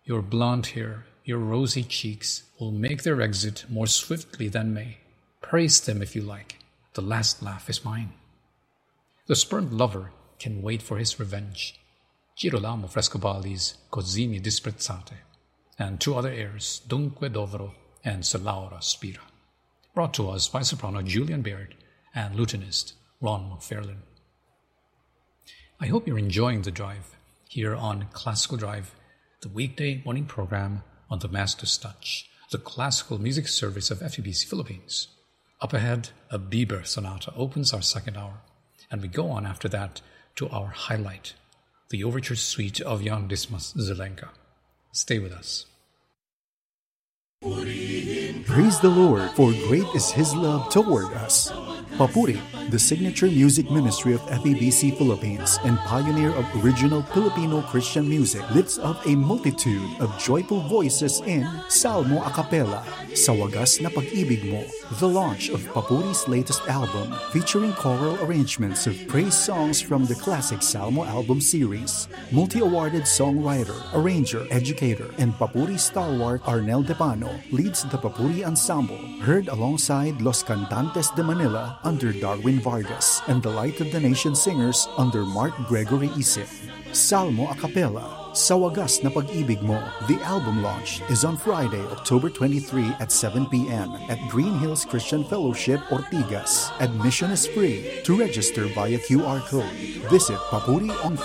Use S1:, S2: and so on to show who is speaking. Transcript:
S1: Your blonde hair, your rosy cheeks will make their exit more swiftly than May. Praise them if you like. The last laugh is mine. The spurned lover can wait for his revenge. Girolamo Frescobaldi's Così disprezzate, and two other airs, Dunque Dovero and Se Laura Spira, brought to us by soprano Julian Baird and lutenist Ron McFarlane. I hope you're enjoying the drive here on Classical Drive, the weekday morning program on the Master's Touch, the classical music service of FEBC Philippines. Up ahead, a Bieber sonata opens our second hour, and we go on after that to our highlight, the Overture Suite of Jan Dismas Zelenka. Stay with us.
S2: Praise the Lord, for great is His love toward us. Papuri, the signature music ministry of FEBC Philippines and pioneer of original Filipino Christian music, lifts up a multitude of joyful voices in Salmo a Cappella, Sa Wagas na Pag-ibig Mo, the launch of Papuri's latest album, featuring choral arrangements of praise songs from the classic Salmo album series. Multi-awarded songwriter, arranger, educator, and Papuri stalwart Arnel Depano leads the Papuri Ensemble, heard alongside Los Cantantes de Manila under Darwin Vargas and the Light of the Nation singers under Mark Gregory Isip. Salmo a Cappella, Sa Wagas na Pag-ibig Mo. The album launch is on Friday, October 23 at 7 p.m. at Green Hills Christian Fellowship, Ortigas. Admission is free. To register via QR code, visit Papuri on